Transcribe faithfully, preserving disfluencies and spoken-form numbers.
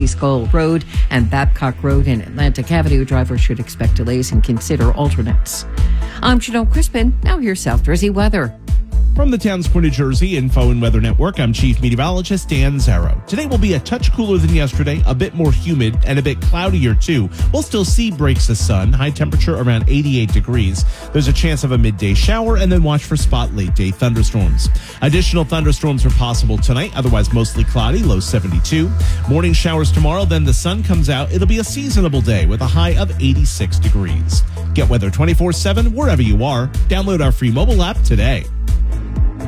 Skull Road and Babcock Road in Atlantic Avenue. Drivers should expect delays and consider alternates. I'm Janelle Crispin. Now here's South Jersey weather. From the Towns Point, New Jersey Info and Weather Network, I'm Chief Meteorologist Dan Zarrow. Today will be a touch cooler than yesterday, a bit more humid, and a bit cloudier too. We'll still see breaks of sun, high temperature around eighty-eight degrees. There's a chance of a midday shower, and then watch for spot late-day thunderstorms. Additional thunderstorms are possible tonight, otherwise mostly cloudy, low seventy-two. Morning showers tomorrow, then the sun comes out. It'll be a seasonable day with a high of eighty-six degrees. Get weather twenty-four seven wherever you are. Download our free mobile app today.